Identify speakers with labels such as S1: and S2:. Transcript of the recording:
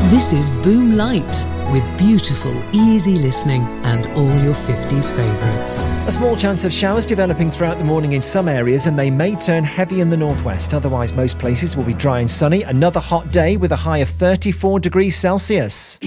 S1: This is Boom Light, with beautiful, easy listening and all your 50s favourites.
S2: A small chance of showers developing throughout the morning in some areas, and they may turn heavy in the northwest. Otherwise, most places will be dry and sunny. Another hot day with a high of 34 degrees Celsius.